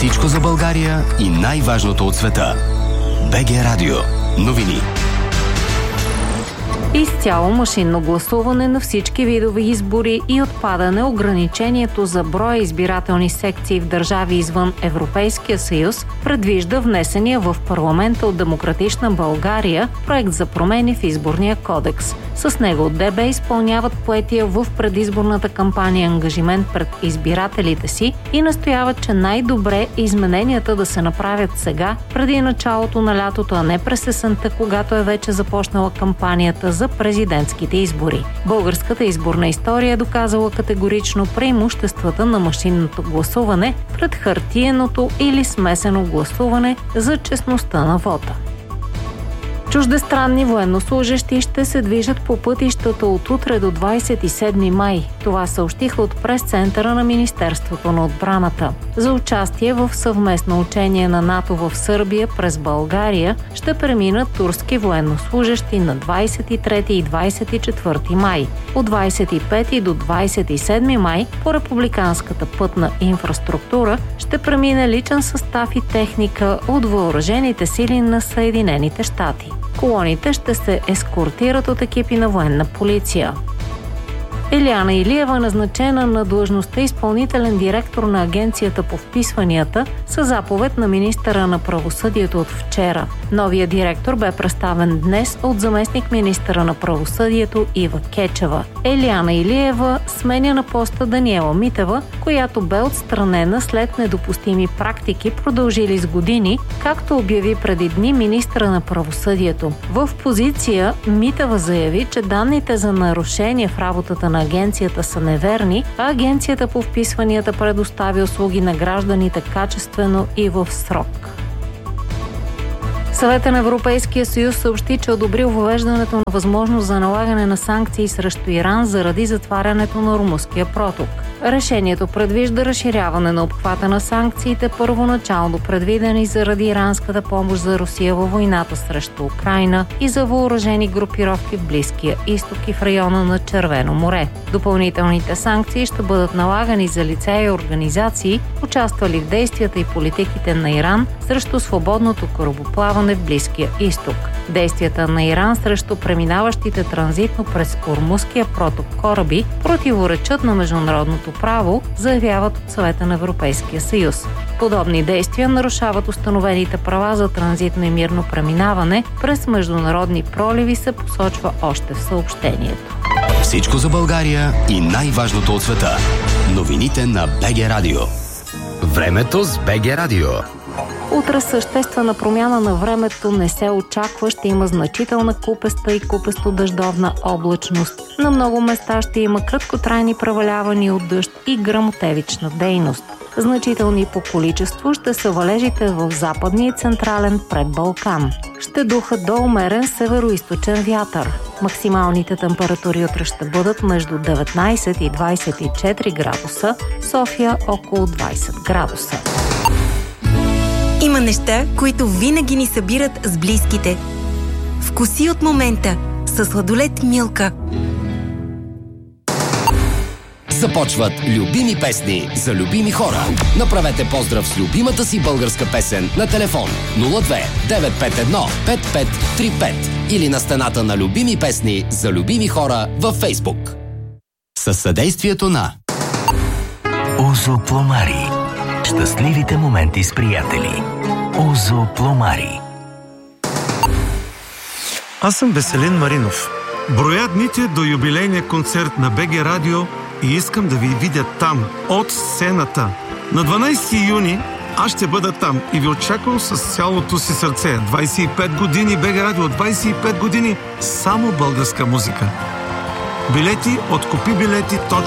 Всичко за България и най-важното от света. БГ Радио. Новини. Изцяло машинно гласуване на всички видове избори и отпадане ограничението за броя избирателни секции в държави извън Европейския съюз предвижда внесения в парламента от Демократична България проект за промени в изборния кодекс. С него ДБ изпълняват поетия в предизборната кампания ангажимент пред избирателите си и настояват, че най-добре е измененията да се направят сега, преди началото на лятото, а не през есента, когато е вече започнала кампанията за президентските избори. Българската изборна история е доказала категорично преимуществата на машинното гласуване пред хартиеното или смесено гласуване за честността на вота. Чуждестранни военнослужещи ще се движат по пътищата от утре до 27 май. Това съобщиха от прес-центъра на Министерството на отбраната. За участие в съвместно учение на НАТО в Сърбия през България ще преминат турски военнослужещи на 23 и 24 май. От 25 до 27 май по републиканската пътна инфраструктура ще премине личен състав и техника от въоръжените сили на Съединените щати. Колоните ще се ескортират от екипи на военна полиция. Елиана Илиева, назначена на длъжността изпълнителен директор на Агенцията по вписванията, със заповед на министъра на правосъдието от вчера. Новият директор бе представен днес от заместник министъра на правосъдието Ива Кечева. Елиана Илиева сменя на поста Даниела Митева, която бе отстранена след недопустими практики, продължили с години, както обяви преди дни министъра на правосъдието. В позиция Митева заяви, че данните за нарушение в работата на агенцията са неверни, а агенцията по вписванията предоставя услуги на гражданите качествено и в срок. Съветът на Европейския съюз съобщи, че одобрил въвеждането на възможност за налагане на санкции срещу Иран заради затварянето на Ормузския проток. Решението предвижда разширяване на обхвата на санкциите, първоначално предвидени заради иранската помощ за Русия във войната срещу Украйна и за въоръжени групировки в Близкия изток и в района на Червено море. Допълнителните санкции ще бъдат налагани за лица и организации, участвали в действията и политиките на Иран срещу свободното корабоплаване в Близкия изток. Действията на Иран срещу преминаващите транзитно през Ормузския проток кораби противоречат на международното право, заявяват от Съвета на Европейския съюз. Подобни действия нарушават установените права за транзитно и мирно преминаване през международни проливи, се посочва още в съобщението. Всичко за България и най-важното от света. Новините на БГ Радио. Времето с БГ Радио. Утре съществена промяна на времето не се очаква, ще има значителна купеста и купесто-дъждовна облачност. На много места ще има краткотрайни превалявания от дъжд и гръмотевична дейност. Значителни по количество ще са валежите в западния и централен предбалкан. Ще духа до умерен североизточен вятър. Максималните температури утре ще бъдат между 19 и 24 градуса, София около 20 градуса. Има неща, които винаги ни събират с близките. Вкуси от момента със сладолед Милка. Започват любими песни за любими хора. Направете поздрав с любимата си българска песен на телефон 02 951 5535 или на стената на любими песни за любими хора във Фейсбук. Със съдействието на Озо Пломари. Щастливите моменти с приятели. Озо Пломари. Аз съм Веселин Маринов. Броя дните до юбилейния концерт на БГ Радио и искам да ви видя там, от сцената. На 12 юни аз ще бъда там и ви очаквам с цялото си сърце. 25 години БГ Радио, 25 години само българска музика. Билети от Купи билети.